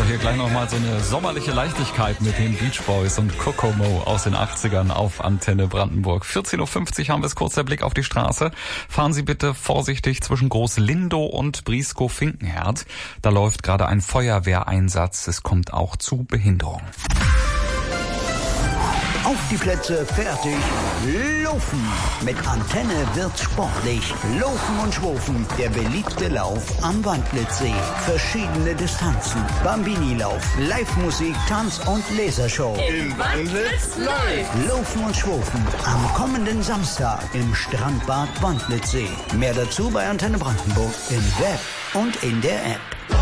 hier gleich nochmal so eine sommerliche Leichtigkeit mit den Beach Boys und Kokomo aus den 80ern auf Antenne Brandenburg. 14.50 Uhr haben wir es, kurz der Blick auf die Straße. Fahren Sie bitte vorsichtig zwischen Groß-Lindow und Brieskow-Finkenherd. Da läuft gerade ein Feuerwehreinsatz. Es kommt auch zu Behinderung. Auf die Plätze, fertig, laufen. Mit Antenne wird's sportlich. Laufen und Schwofen, der beliebte Lauf am Wandlitzsee. Verschiedene Distanzen, Bambini-Lauf, Live-Musik, Tanz- und Lasershow. Im Wandlitz läuft. Laufen und Schwofen am kommenden Samstag im Strandbad Wandlitzsee. Mehr dazu bei Antenne Brandenburg im Web und in der App.